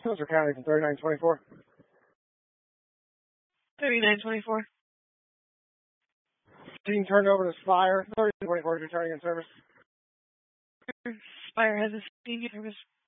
Filter County from 3924. 3924. Being turned over to Spire. 3924 is returning in service. Spire has a senior service.